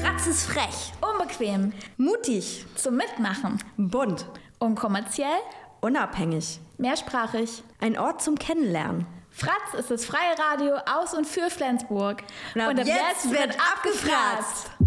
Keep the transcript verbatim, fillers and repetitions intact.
Fratz ist frech, unbequem, mutig, zum Mitmachen, bunt, unkommerziell, unabhängig, mehrsprachig. Ein Ort zum Kennenlernen. Fratz ist das freie Radio aus und für Flensburg. Und ab, und ab jetzt, jetzt wird abgefratzt.